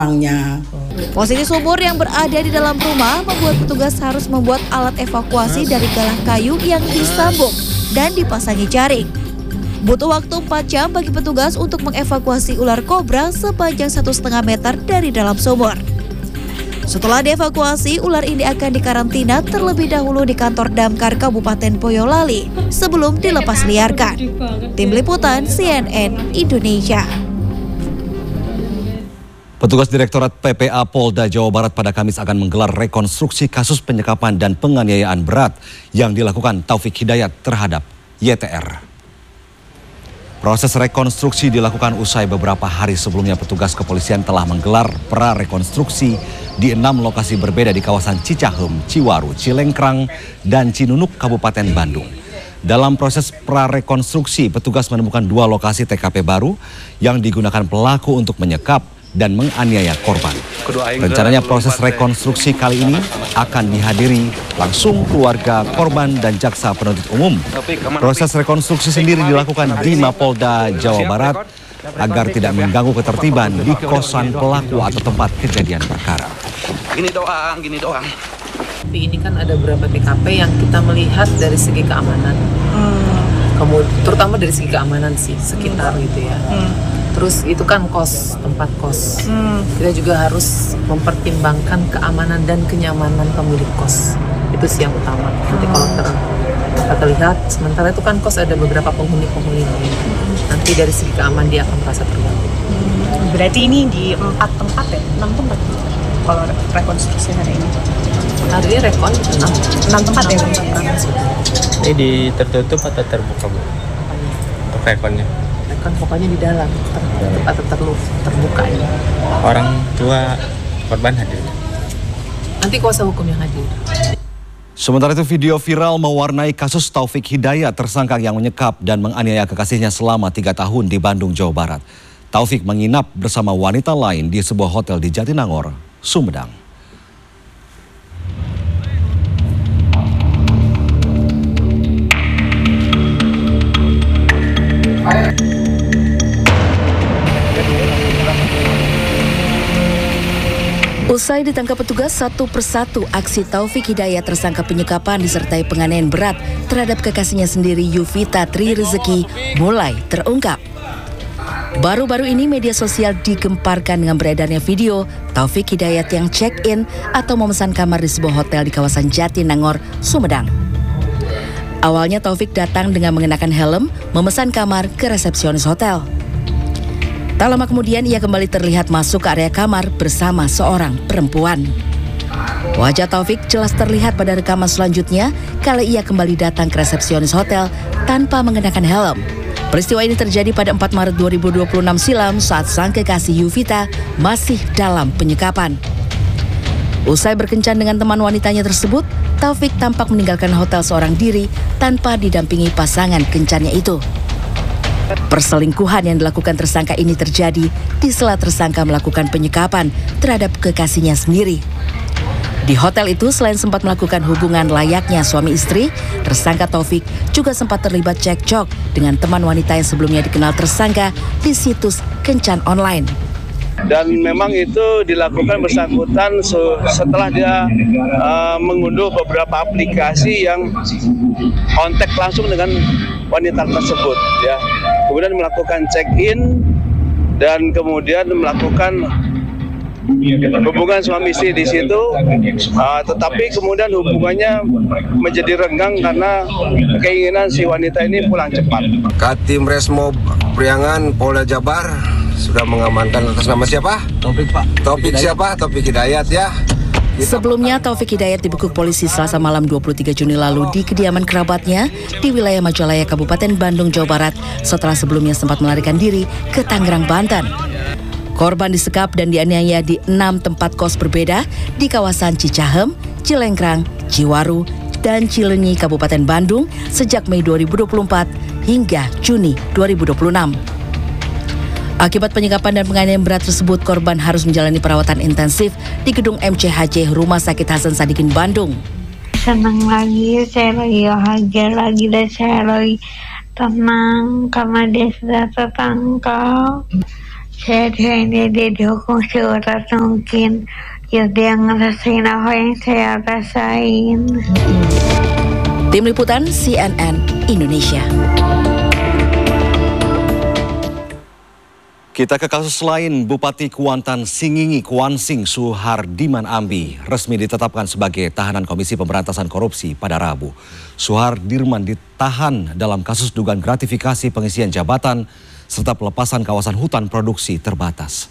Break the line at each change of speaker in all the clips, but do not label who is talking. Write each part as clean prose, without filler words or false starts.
Posisi sumur yang berada di dalam rumah membuat petugas harus membuat alat evakuasi dari galah kayu yang disambung dan dipasangi jaring. Butuh waktu 4 jam bagi petugas untuk mengevakuasi ular kobra sepanjang 1,5 meter dari dalam sumur. Setelah dievakuasi, ular ini akan dikarantina terlebih dahulu di kantor Damkar Kabupaten Boyolali sebelum dilepas liarkan. Tim Liputan CNN Indonesia.
Petugas Direktorat PPA Polda Jawa Barat pada Kamis akan menggelar rekonstruksi kasus penyekapan dan penganiayaan berat yang dilakukan Taufik Hidayat terhadap YTR. Proses rekonstruksi dilakukan usai beberapa hari sebelumnya petugas kepolisian telah menggelar prarekonstruksi di 6 lokasi berbeda di kawasan Cicahem, Ciwaru, Cilengkrang, dan Cinunuk, Kabupaten Bandung. Dalam proses prarekonstruksi, petugas menemukan 2 lokasi TKP baru yang digunakan pelaku untuk menyekap dan menganiaya korban. Rencananya proses rekonstruksi kali ini akan dihadiri langsung keluarga korban dan jaksa penuntut umum. Proses rekonstruksi sendiri dilakukan di Mapolda Jawa Barat agar tidak mengganggu ketertiban di kosan pelaku atau tempat kejadian perkara.
Gini doang.
Tapi ini kan ada beberapa TKP yang kita melihat dari segi keamanan. Terutama dari segi keamanan sih sekitar gitu ya. Terus itu kan tempat kos. Kita juga harus mempertimbangkan keamanan dan kenyamanan pemilik kos. Itu sih yang utama. Nanti kalau terlihat, sementara itu kan kos ada beberapa penghuni-penghuni. Nanti dari segi keamanan dia akan merasa terganggu.
Berarti ini di 4 tempat ya? 6 tempat kalau rekonstruksi hari ini?
Hari ini rekon 6
tempat ya?
Ini di tertutup atau terbuka, Bu? Untuk rekonnya?
Kan pokoknya di dalam tertutup atau terbuka ya.
Orang tua korban hadir?
Nanti kuasa hukum yang hadir.
Sementara itu video viral mewarnai kasus Taufik Hidayat, tersangka yang menyekap dan menganiaya kekasihnya selama 3 tahun di Bandung, Jawa Barat. Taufik menginap bersama wanita lain di sebuah hotel di Jatinangor, Sumedang.
Usai ditangkap petugas, satu persatu aksi Taufik Hidayat tersangka penyekapan disertai penganiayaan berat terhadap kekasihnya sendiri Yuvita Tri Rezeki mulai terungkap. Baru-baru ini media sosial digemparkan dengan beredarnya video Taufik Hidayat yang check-in atau memesan kamar di sebuah hotel di kawasan Jatinangor, Sumedang. Awalnya Taufik datang dengan mengenakan helm, memesan kamar ke resepsionis hotel. Tak lama kemudian ia kembali terlihat masuk ke area kamar bersama seorang perempuan. Wajah Taufik jelas terlihat pada rekaman selanjutnya kala ia kembali datang ke resepsionis hotel tanpa mengenakan helm. Peristiwa ini terjadi pada 4 Maret 2026 silam saat sang kekasih Yuvita masih dalam penyekapan. Usai berkencan dengan teman wanitanya tersebut, Taufik tampak meninggalkan hotel seorang diri tanpa didampingi pasangan kencannya itu. Perselingkuhan yang dilakukan tersangka ini terjadi di sela tersangka melakukan penyekapan terhadap kekasihnya sendiri. Di hotel itu selain sempat melakukan hubungan layaknya suami istri, tersangka Taufik juga sempat terlibat cekcok dengan teman wanita yang sebelumnya dikenal tersangka di situs kencan online.
Dan memang itu dilakukan bersangkutan setelah dia mengunduh beberapa aplikasi yang kontak langsung dengan wanita tersebut, ya. Kemudian melakukan check-in dan kemudian melakukan hubungan suami istri di situ, tetapi kemudian hubungannya menjadi renggang karena keinginan si wanita ini pulang cepat.
Katim Resmob Priangan Polda Jabar sudah mengamankan atas nama siapa?
Taufik, Pak.
Taufik siapa? Taufik Hidayat, ya.
Sebelumnya Taufik Hidayat dibekuk polisi Selasa malam 23 Juni lalu di kediaman kerabatnya di wilayah Majalaya, Kabupaten Bandung, Jawa Barat setelah sebelumnya sempat melarikan diri ke Tangerang, Banten. Korban disekap dan dianiaya di 6 tempat kos berbeda di kawasan Cicahem, Cilengkrang, Ciwaru, dan Cileunyi, Kabupaten Bandung sejak Mei 2024 hingga Juni 2026. Akibat penyekapan dan penganiayaan berat tersebut, korban harus menjalani perawatan intensif di gedung MCHC Rumah Sakit Hasan Sadikin, Bandung.
Senang lagi, saya lagi bahagia lagi dan saya lagi tenang karena dia sudah tertangkap. Saya hanya didukung seurat mungkin. Ya dia ngerasain apa yang saya rasain.
Tim Liputan CNN Indonesia.
Kita ke kasus lain, Bupati Kuantan Singingi Kuansing Suhardiman Ambi resmi ditetapkan sebagai tahanan Komisi Pemberantasan Korupsi pada Rabu. Suhardiman ditahan dalam kasus dugaan gratifikasi pengisian jabatan serta pelepasan kawasan hutan produksi terbatas.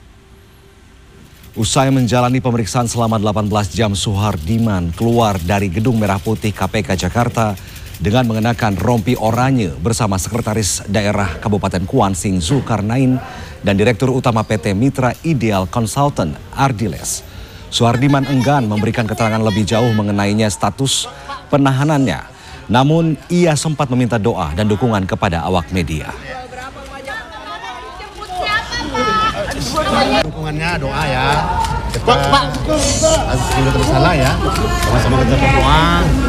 Usai menjalani pemeriksaan selama 18 jam, Suhardiman keluar dari Gedung Merah Putih KPK Jakarta dengan mengenakan rompi oranye bersama Sekretaris Daerah Kabupaten Kuansing Zulkarnain dan Direktur Utama PT Mitra Ideal Consultant Ardiles. Suhardiman enggan memberikan keterangan lebih jauh mengenainya status penahanannya. Namun ia sempat meminta doa dan dukungan kepada awak media.
Dukungannya doa ya. Kita tidak bersalah ya. Sama-sama kita berdoa.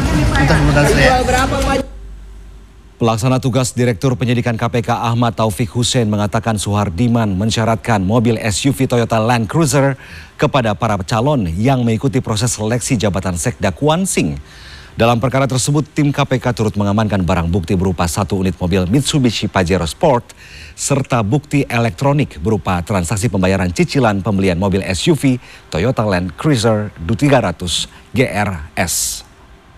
Pelaksana tugas Direktur Penyidikan KPK Ahmad Taufik Hussein mengatakan Suhardiman mensyaratkan mobil SUV Toyota Land Cruiser kepada para calon yang mengikuti proses seleksi jabatan Sekda Kuansing. Dalam perkara tersebut, tim KPK turut mengamankan barang bukti berupa 1 unit mobil Mitsubishi Pajero Sport serta bukti elektronik berupa transaksi pembayaran cicilan pembelian mobil SUV Toyota Land Cruiser 300 GRS.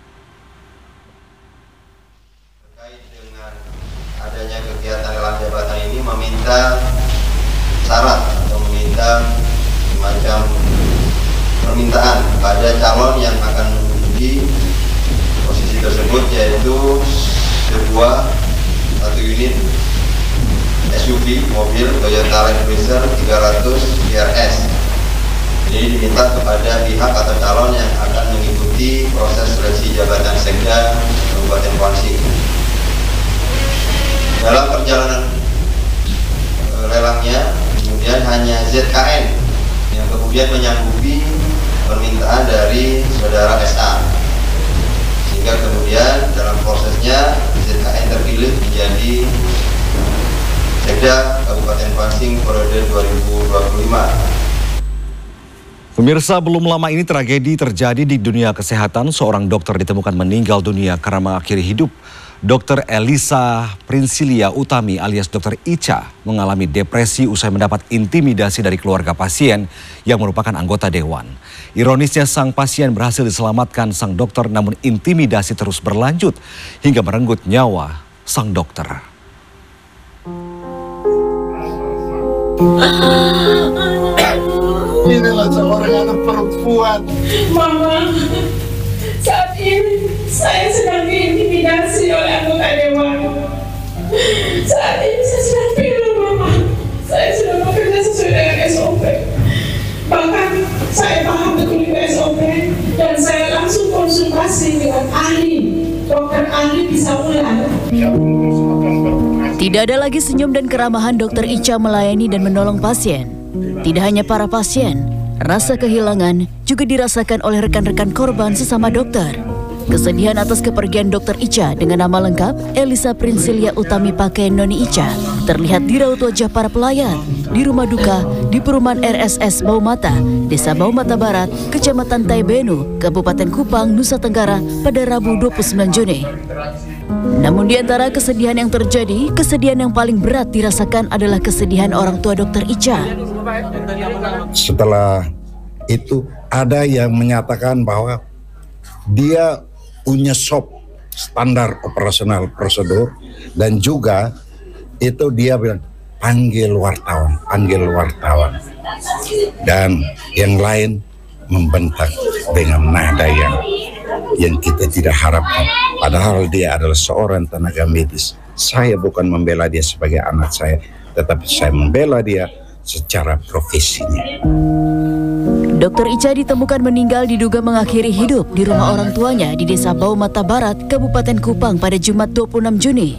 Adanya kegiatan lelang jabatan ini meminta syarat atau meminta semacam permintaan pada calon yang akan menduduki posisi tersebut, yaitu satu unit SUV mobil Toyota Land Cruiser 300 GRS. Ini diminta kepada pihak atau calon yang akan mengikuti proses seleksi jabatan Sekda Kabupaten Kuansing. Dalam perjalanan lelangnya, kemudian hanya ZKN yang kemudian menyanggupi permintaan dari saudara SA. Sehingga kemudian dalam prosesnya ZKN terpilih menjadi Sekda Kabupaten Kuansing periode 2025.
Pemirsa, belum lama ini tragedi terjadi di dunia kesehatan. Seorang dokter ditemukan meninggal dunia karena mengakhiri hidup. Dr. Elisa Prinsilia Utami alias Dr. Ica mengalami depresi usai mendapat intimidasi dari keluarga pasien yang merupakan anggota dewan. Ironisnya sang pasien berhasil diselamatkan sang dokter, namun intimidasi terus berlanjut hingga merenggut nyawa sang dokter.
Inilah seorang anak perempuan.
Mama, saat ini saya sedang diintimidasi oleh anggota dewan. Saat ini saya sedang pilu, Mama. Saya sudah bekerja sesuai dengan SOP. Bahkan saya paham betul dengan SOP dan saya langsung konsultasi dengan ahli. Dokter ahli bisa mulai.
Tidak ada lagi senyum dan keramahan Dr. Ica melayani dan menolong pasien. Tidak hanya para pasien, rasa kehilangan juga dirasakan oleh rekan-rekan korban sesama dokter. Kesedihan atas kepergian Dr. Ica dengan nama lengkap Elisa Prinsilia Utami Pakai Noni Ica terlihat di raut wajah para pelayan di rumah duka di perumahan RSS Baumata, Desa Baumata Barat, Kecamatan Taibenu, Kabupaten Kupang, Nusa Tenggara pada Rabu 29 Juni. Namun di antara kesedihan yang terjadi, kesedihan yang paling berat dirasakan adalah kesedihan orang tua Dr. Ica.
Setelah itu ada yang menyatakan bahwa dia punya SOP, standar operasional prosedur, dan juga itu dia bilang panggil wartawan, dan yang lain membentak dengan nada yang kita tidak harapkan. Padahal dia adalah seorang tenaga medis. Saya bukan membela dia sebagai anak saya, tetapi saya membela dia secara profesinya.
Dr. Ica ditemukan meninggal diduga mengakhiri hidup di rumah orang tuanya di Desa Baumata Barat, Kabupaten Kupang pada Jumat 26 Juni.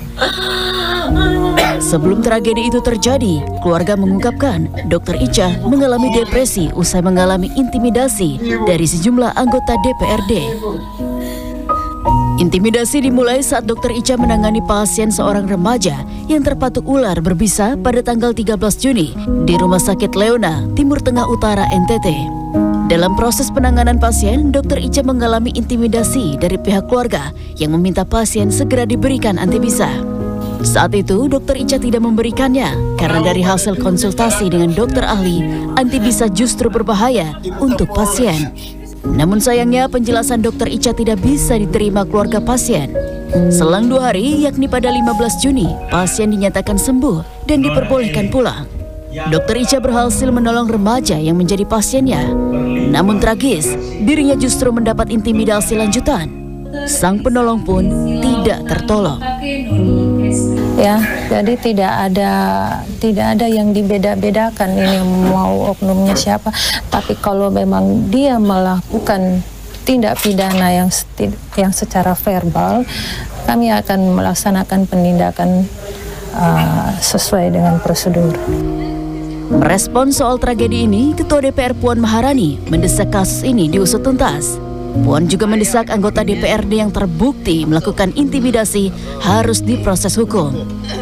Sebelum tragedi itu terjadi, keluarga mengungkapkan Dr. Ica mengalami depresi usai mengalami intimidasi dari sejumlah anggota DPRD. Intimidasi dimulai saat Dr. Ica menangani pasien seorang remaja yang terpatuk ular berbisa pada tanggal 13 Juni di Rumah Sakit Leona, Timur Tengah Utara, NTT. Dalam proses penanganan pasien, Dr. Ica mengalami intimidasi dari pihak keluarga yang meminta pasien segera diberikan antibisa. Saat itu, Dr. Ica tidak memberikannya karena dari hasil konsultasi dengan dokter ahli, antibisa justru berbahaya untuk pasien. Namun sayangnya penjelasan Dr. Ica tidak bisa diterima keluarga pasien. Selang 2 hari, yakni pada 15 Juni, pasien dinyatakan sembuh dan diperbolehkan pulang. Dr. Ica berhasil menolong remaja yang menjadi pasiennya. Namun tragis, dirinya justru mendapat intimidasi lanjutan. Sang penolong pun tidak tertolong.
Ya, jadi tidak ada yang dibeda-bedakan ini mau oknumnya siapa. Tapi kalau memang dia melakukan tindak pidana yang secara verbal, kami akan melaksanakan penindakan sesuai dengan prosedur.
Merespon soal tragedi ini, Ketua DPR Puan Maharani mendesak kasus ini diusut tuntas. Puan juga mendesak anggota DPRD yang terbukti melakukan intimidasi harus diproses hukum.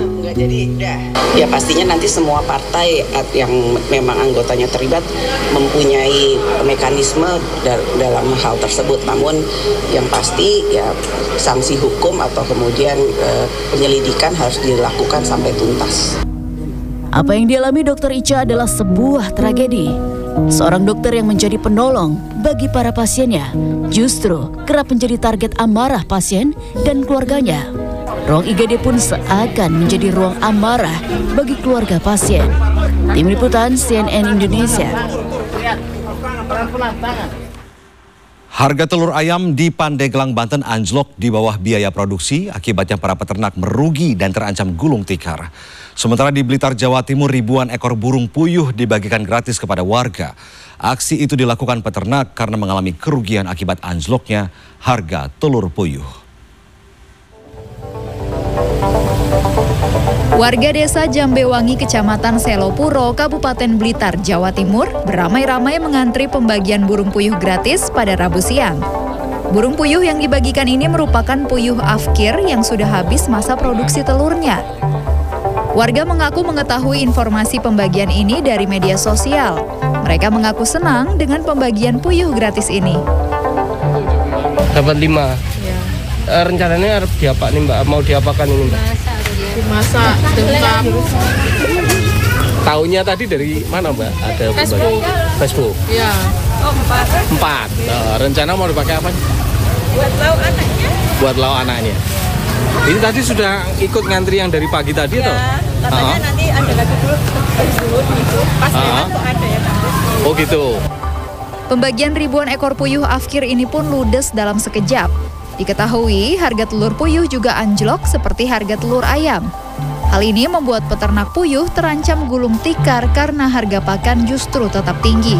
Ya pastinya nanti semua partai yang memang anggotanya terlibat mempunyai mekanisme dalam hal tersebut. Namun yang pasti ya sanksi hukum atau kemudian penyelidikan harus dilakukan sampai tuntas.
Apa yang dialami Dr. Ica adalah sebuah tragedi. Seorang dokter yang menjadi penolong bagi para pasiennya justru kerap menjadi target amarah pasien dan keluarganya. Ruang IGD pun seakan menjadi ruang amarah bagi keluarga pasien. Tim Liputan CNN Indonesia.
Harga telur ayam di Pandeglang, Banten anjlok di bawah biaya produksi. Akibatnya para peternak merugi dan terancam gulung tikar. Sementara di Blitar, Jawa Timur, ribuan ekor burung puyuh dibagikan gratis kepada warga. Aksi itu dilakukan peternak karena mengalami kerugian akibat anjloknya harga telur puyuh.
Warga desa Jambewangi, Kecamatan Selopuro, Kabupaten Blitar, Jawa Timur, beramai-ramai mengantri pembagian burung puyuh gratis pada Rabu siang. Burung puyuh yang dibagikan ini merupakan puyuh afkir yang sudah habis masa produksi telurnya. Warga mengaku mengetahui informasi pembagian ini dari media sosial. Mereka mengaku senang dengan pembagian puyuh gratis ini.
Dapat 5. Ya. Rencananya diapa nih Mbak? Mau diapakan ini Mbak?
Dimasak, dengkap.
Tahunya tadi dari mana Mbak? Ada Facebook.
Ya.
4. Rencana mau dipakai apa?
Buat lauk anaknya.
Buat lauk anaknya. Ini tadi sudah ikut ngantri yang dari pagi tadi toh?
Katanya nanti ada lagi dulu gitu. Pas lewat kok ada ya.
Oh gitu.
Pembagian ribuan ekor puyuh afkir ini pun ludes dalam sekejap. Diketahui harga telur puyuh juga anjlok seperti harga telur ayam. Hal ini membuat peternak puyuh terancam gulung tikar karena harga pakan justru tetap tinggi.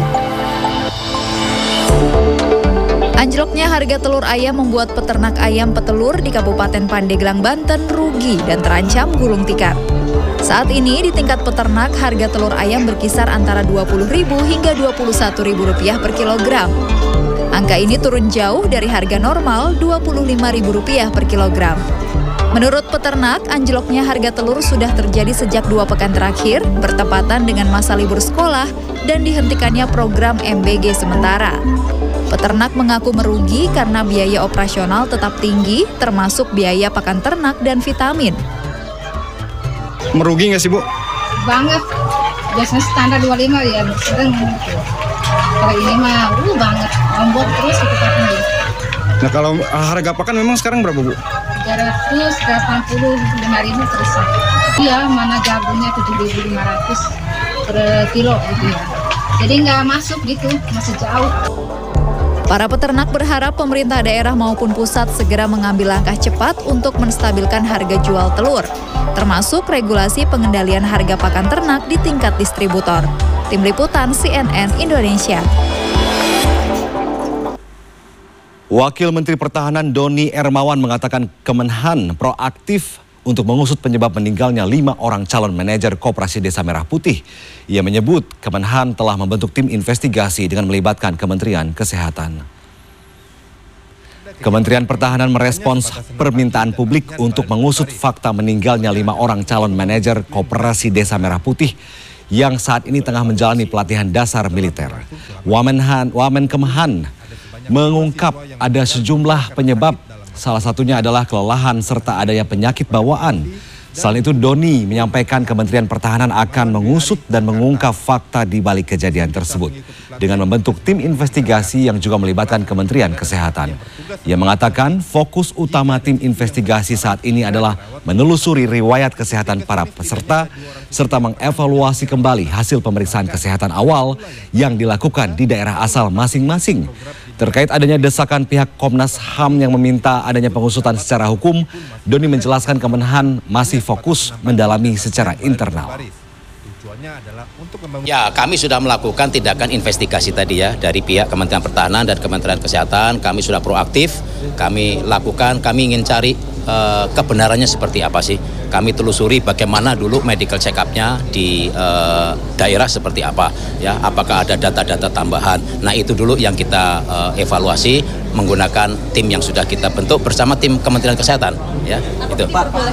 Anjloknya harga telur ayam membuat peternak ayam petelur di Kabupaten Pandeglang, Banten rugi dan terancam gulung tikar. Saat ini di tingkat peternak harga telur ayam berkisar antara Rp20.000 hingga Rp21.000 per kilogram. Angka ini turun jauh dari harga normal Rp25.000 per kilogram. Menurut peternak, anjloknya harga telur sudah terjadi sejak 2 pekan terakhir, bertepatan dengan masa libur sekolah dan dihentikannya program MBG sementara. Peternak mengaku merugi karena biaya operasional tetap tinggi, termasuk biaya pakan ternak dan vitamin.
Merugi nggak sih Bu?
Banget, biasanya standar 25 ya, sedang gitu. Kalau ini mah banget, lembut terus gitu pakannya.
Nah kalau harga pakan memang sekarang berapa Bu?
380, 5.000 terus. Iya, mana jagungnya 7.500 per kilo gitu ya. Jadi nggak masuk gitu, masih jauh.
Para peternak berharap pemerintah daerah maupun pusat segera mengambil langkah cepat untuk menstabilkan harga jual telur, termasuk regulasi pengendalian harga pakan ternak di tingkat distributor. Tim Liputan CNN Indonesia.
Wakil Menteri Pertahanan Doni Ermawan mengatakan Kemenhan proaktif untuk mengusut penyebab meninggalnya 5 orang calon manajer Koperasi Desa Merah Putih. Ia menyebut Kemenhan telah membentuk tim investigasi dengan melibatkan Kementerian Kesehatan. Kementerian Pertahanan merespons permintaan publik untuk mengusut fakta meninggalnya 5 orang calon manajer Koperasi Desa Merah Putih yang saat ini tengah menjalani pelatihan dasar militer. Wamenkemhan mengungkap ada sejumlah penyebab, salah satunya adalah kelelahan serta adanya penyakit bawaan. Selain itu, Doni menyampaikan Kementerian Pertahanan akan mengusut dan mengungkap fakta di balik kejadian tersebut dengan membentuk tim investigasi yang juga melibatkan Kementerian Kesehatan. Ia mengatakan fokus utama tim investigasi saat ini adalah menelusuri riwayat kesehatan para peserta serta mengevaluasi kembali hasil pemeriksaan kesehatan awal yang dilakukan di daerah asal masing-masing. Terkait adanya desakan pihak Komnas HAM yang meminta adanya pengusutan secara hukum, Doni menjelaskan Kemenhan masih fokus mendalami secara internal.
Ya, kami sudah melakukan tindakan investigasi tadi ya dari pihak Kementerian Pertahanan dan Kementerian Kesehatan. Kami sudah proaktif, kami lakukan, kami ingin cari kebenarannya seperti apa sih. Kami telusuri bagaimana dulu medical check-up-nya di daerah seperti apa ya, apakah ada data-data tambahan. Nah, itu dulu yang kita evaluasi menggunakan tim yang sudah kita bentuk bersama tim Kementerian Kesehatan ya. Itu.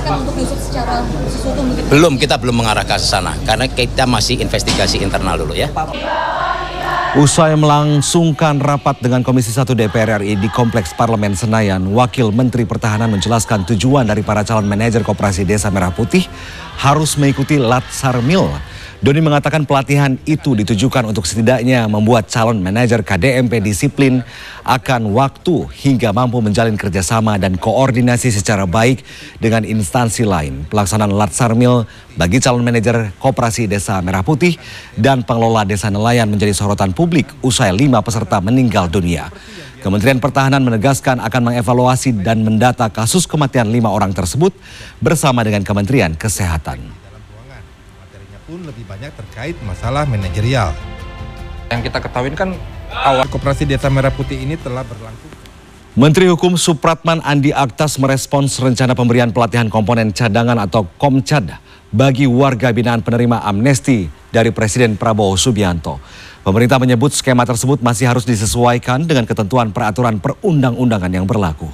Belum, kita belum mengarah ke sana karena kita masih investigasi internal dulu ya.
Usai melangsungkan rapat dengan Komisi 1 DPR RI di Kompleks Parlemen Senayan, Wakil Menteri Pertahanan menjelaskan tujuan dari para calon manajer Koperasi Desa Merah Putih harus mengikuti Latsarmil. Doni mengatakan pelatihan itu ditujukan untuk setidaknya membuat calon manajer KDMP disiplin akan waktu hingga mampu menjalin kerjasama dan koordinasi secara baik dengan instansi lain. Pelaksanaan Latsarmil bagi calon manajer Koperasi Desa Merah Putih dan pengelola desa nelayan menjadi sorotan publik usai 5 peserta meninggal dunia. Kementerian Pertahanan menegaskan akan mengevaluasi dan mendata kasus kematian 5 orang tersebut bersama dengan Kementerian Kesehatan.
Pun lebih banyak terkait masalah manajerial. Yang kita ketahui kan awal Koperasi Desa Merah Putih ini telah berlangsung.
Menteri Hukum Supratman Andi Aktas merespons rencana pemberian pelatihan komponen cadangan atau Komcad bagi warga binaan penerima amnesti dari Presiden Prabowo Subianto. Pemerintah menyebut skema tersebut masih harus disesuaikan dengan ketentuan peraturan perundang-undangan yang berlaku.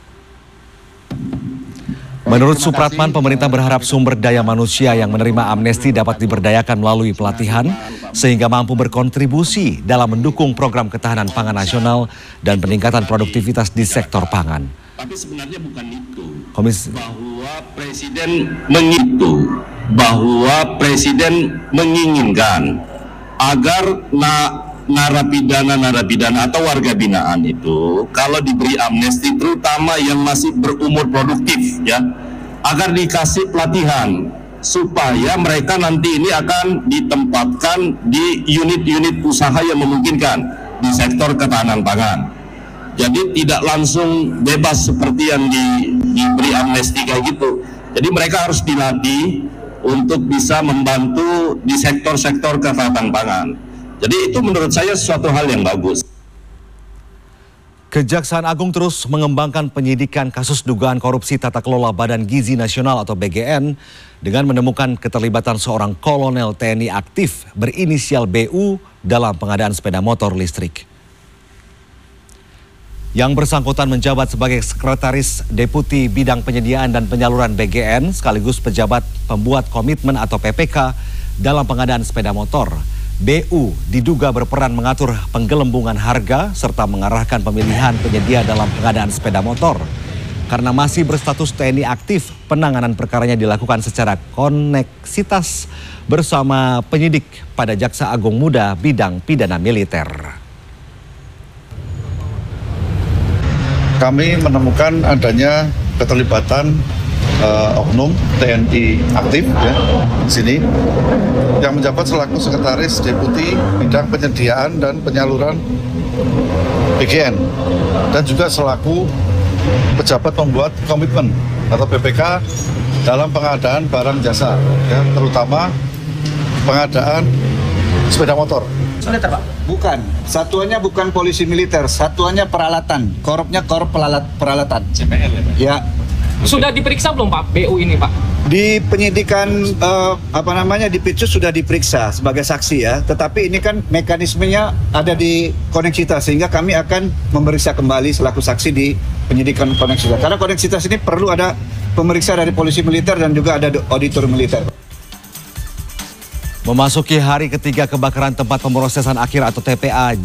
Menurut Supratman, pemerintah berharap sumber daya manusia yang menerima amnesti dapat diberdayakan melalui pelatihan sehingga mampu berkontribusi dalam mendukung program ketahanan pangan nasional dan peningkatan produktivitas di sektor pangan.
Tapi sebenarnya bukan itu. Bahwa Presiden menginginkan agar narapidana atau warga binaan itu kalau diberi amnesti terutama yang masih berumur produktif ya, agar dikasih pelatihan supaya mereka nanti ini akan ditempatkan di unit-unit usaha yang memungkinkan di sektor ketahanan pangan. Jadi tidak langsung bebas seperti yang diberi amnesti kayak gitu. Jadi mereka harus dilatih untuk bisa membantu di sektor-sektor ketahanan pangan. Jadi itu menurut saya suatu hal yang bagus.
Kejaksaan Agung terus mengembangkan penyidikan kasus dugaan korupsi tata kelola Badan Gizi Nasional atau BGN dengan menemukan keterlibatan seorang kolonel TNI aktif berinisial BU dalam pengadaan sepeda motor listrik. Yang bersangkutan menjabat sebagai Sekretaris Deputi Bidang Penyediaan dan Penyaluran BGN sekaligus pejabat pembuat komitmen atau PPK dalam pengadaan sepeda motor. BU diduga berperan mengatur penggelembungan harga serta mengarahkan pemilihan penyedia dalam pengadaan sepeda motor. Karena masih berstatus TNI aktif, penanganan perkaranya dilakukan secara koneksitas bersama penyidik pada Jaksa Agung Muda Bidang Pidana Militer.
Kami menemukan adanya keterlibatan oknum TNI aktif ya di sini yang menjabat selaku Sekretaris Deputi Bidang Penyediaan dan Penyaluran BGN dan juga selaku pejabat pembuat komitmen atau PPK dalam pengadaan barang jasa ya, terutama pengadaan sepeda motor.
Militer, Pak? Bukan, satuannya bukan polisi militer, satuannya peralatan, korupnya korup peralatan.
CPL ya, Pak?
Ya.
Sudah diperiksa belum Pak BU ini Pak?
Di penyidikan di Pitsus sudah diperiksa sebagai saksi ya. Tetapi ini kan mekanismenya ada di koneksitas sehingga kami akan memeriksa kembali selaku saksi di penyidikan koneksitas. Karena koneksitas ini perlu ada pemeriksa dari polisi militer dan juga ada auditor militer.
Memasuki hari ketiga kebakaran tempat pemrosesan akhir atau TPA